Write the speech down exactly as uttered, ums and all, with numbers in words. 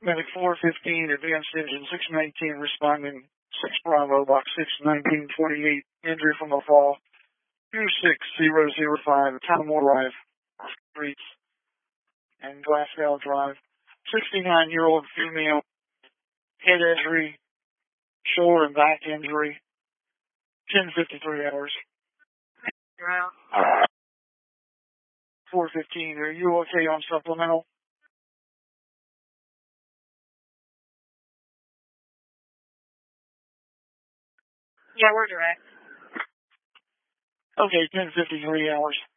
Medic four fifteen, advanced engine six nineteen, responding six Bravo, box six nineteen forty-eight, injury from a fall. two six zero zero five, Tullamore Drive, Streets, and Glasgow Drive. sixty-nine-year-old female, head injury, shoulder and back injury, ten fifty-three hours. four fifteen, are you okay on supplemental? Yeah, we're direct. Okay, ten fifty-three hours.